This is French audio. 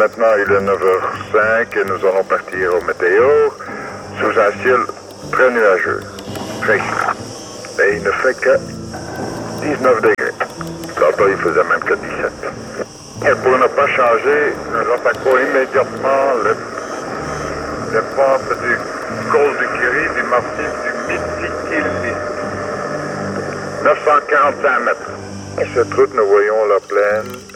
maintenant, il est 9h05 et nous allons partir au météo sous un ciel très nuageux. Très chaud. Et il ne fait que 19 degrés. Tantôt, il faisait même que 17. Et pour ne pas changer, nous attaquons immédiatement les pentes du col du Kiri, du massif du Midi-Kildi. 945 mètres. À cette route, nous voyons la plaine